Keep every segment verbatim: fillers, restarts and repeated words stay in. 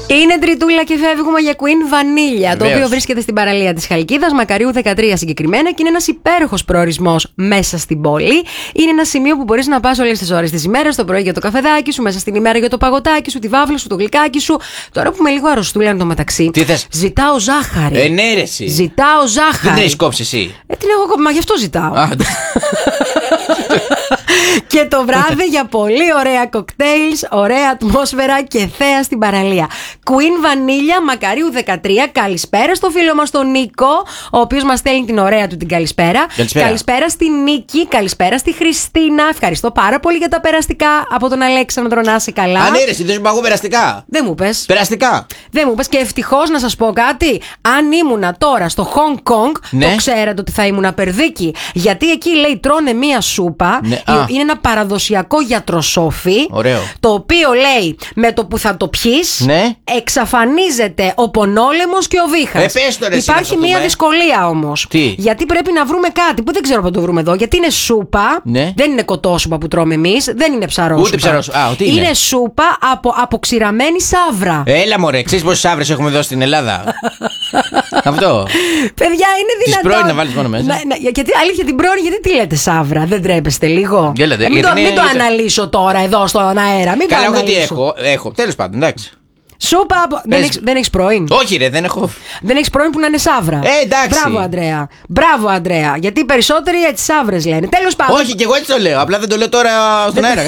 Είναι Τριτούλα και φεύγουμε για Queen Vanilla, το οποίο βρίσκεται στην παραλία της Χαλκίδας, Μακαρίου δεκατρία συγκεκριμένα, και είναι ένας υπέροχος προορισμός μέσα στην πόλη. Είναι ένα σημείο που μπορείς να πας όλες τις ώρες της ημέρας, το πρωί για το καφεδάκι σου, μέσα στην ημέρα για το παγωτάκι σου, τη βάφλα σου, το γλυκάκι σου. Τώρα που είμαι λίγο αρρωστούλα εν τω μεταξύ. Τι θες? Ζητάω ζάχαρη. Ε, ναι, ρε, εσύ. Ζητάω ζάχαρη. Δεν την έχεις κόψει εσύ? Ε, την έχω κόψει, μα γι' αυτό ζητάω. Α, Και το βράδυ για πολύ ωραία κοκτέιλς, ωραία ατμόσφαιρα και θέα στην παραλία. Queen Vanilla, Μακαρίου δεκατρία. Καλησπέρα στο φίλο μας τον Νίκο, ο οποίος μας στέλνει την ωραία του την καλησπέρα. Καλησπέρα. Καλησπέρα στη Νίκη, καλησπέρα στη Χριστίνα. Ευχαριστώ πάρα πολύ για τα περαστικά από τον Αλέξανδρο, να είσαι καλά. Α, ναι, ρε, εσύ δεν σου παγώ περαστικά. Δεν μου πες. Περαστικά. Δεν μου πες, και ευτυχώς να σας πω κάτι. Αν ήμουνα τώρα στο Hong Kong, ναι. το ξέρατε ότι θα ήμουνα περδίκη. Γιατί εκεί λέει τρώνε μία σούπα. Ναι. Είναι ένα παραδοσιακό γιατροσόφι. Ωραίο. Το οποίο λέει με το που θα το πιείς, ναι. εξαφανίζεται ο πονόλεμος και ο βήχας. Ε, πες το, ρε, Υπάρχει μία δούμε. δυσκολία όμως. Τι? Γιατί πρέπει να βρούμε κάτι που δεν ξέρω πού το βρούμε εδώ. Γιατί είναι σούπα. Ναι. Δεν είναι κοτόσουπα που τρώμε εμείς. Δεν είναι ψαρόσουπα. Ούτε ψαρόσουπα. Α, τι είναι? Είναι σούπα από αποξηραμένη σαύρα. Έλα μωρέ, ξέρεις πόσες σαύρες έχουμε εδώ στην Ελλάδα? Αυτό. Παιδιά, είναι δυνατόν. Τις πρώην να βάλεις μόνο μέσα. Να, να, γιατί αλήθεια την πρώην, γιατί τι λέτε σαύρα? Δεν τρέπεστε λίγο? Γέλα, δε, ε, μην το, είναι... μην το αναλύσω τώρα εδώ στον αέρα. Μην Καλά, το εγώ τι αναλύσω. έχω. Έχω. Τέλος πάντων, εντάξει. Σούπα από. Δεν έχεις, δεν έχεις πρώην. Όχι, ρε, δεν έχω. Δεν έχεις πρώην που να είναι σαύρα. Ε, εντάξει. Μπράβο, Αντρέα. Μπράβο, Αντρέα. Γιατί οι περισσότεροι έτσι σαύρες λένε. Τέλος πάντων. Όχι, και εγώ έτσι το λέω. Απλά δεν το λέω τώρα στον αέρα.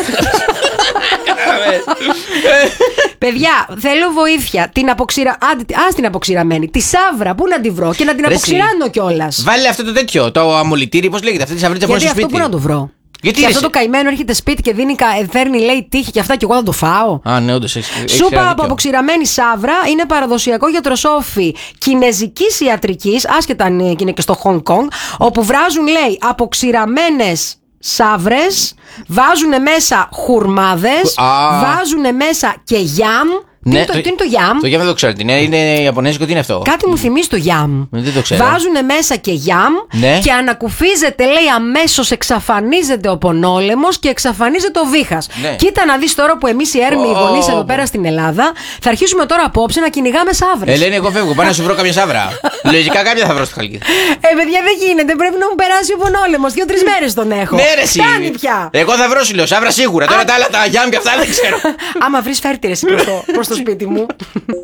Παιδιά, θέλω βοήθεια. Την αποξηρα... Άντε, ας την αποξηραμένη. Τη σαύρα, πού να τη βρω και να την Ρε, αποξηράνω κιόλας. Βάλε αυτό το τέτοιο, το αμολυτήρι, πώς λέγεται, αυτή τη σαυρίτσα που είναι Γιατί στο αυτό σπίτι. πού να το βρω? Γιατί και εσύ? αυτό το καημένο έρχεται σπίτι και δίνει, φέρνει, λέει τύχη και αυτά, και εγώ θα το φάω. Α, ναι, όντως έχεις. Σούπα από αποξηραμένη σαύρα είναι παραδοσιακό γιατροσόφι κινεζικής ιατρικής, άσχετα αν είναι και στο Hong Kong, όπου βράζουν, λέει, αποξηραμένες σαύρες, βάζουν μέσα χουρμάδες, Α. βάζουν μέσα και γιάμ. Τι, Ναι, είναι το, το- τι είναι το γιάμ? Το γιάμ δεν το ξέρω. Τι είναι, είναι Ιαπωνέζικο, τι είναι αυτό? Κάτι μου θυμίζει το γιάμ. Δεν το ξέρω. Βάζουν μέσα και γιάμ, Ναι. και ανακουφίζεται, λέει, αμέσως εξαφανίζεται ο πονόλεμος και εξαφανίζεται ο βήχας. Ναι. Κοίτα να δεις τώρα που εμείς οι έρμοι, οι Ω, γονείς εδώ πω. πέρα στην Ελλάδα, θα αρχίσουμε τώρα απόψε να κυνηγάμε σαύρες. Ελένη, εγώ φεύγω. Πάω να σου βρω κάποια σαύρα. Λογικά κάποια θα βρω στη Χαλκίδα. Ε, παιδιά, δεν γίνεται. Πρέπει να μου περάσει ο πονόλεμος. Δύο-τρεις μέρες τον έχω. Ναι, ρε, εσύ. Φτάνει πια. Εγώ θα βρω, σου λέω, σαύρα σίγουρα. Τώρα τα άλλα τα γιάμ και αυτά δεν ξέρω. Άμα βρεις, φέρτε ρε εσύ προς το, προς το σπίτι μου.